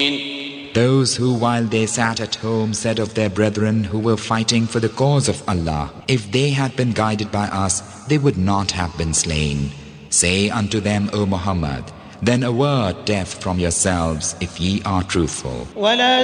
Those who while they sat at home said of their brethren who were fighting for the cause of Allah, if they had been guided by us, they would not have been slain. Say unto them, O Muhammad, then avert death from yourselves if ye are truthful.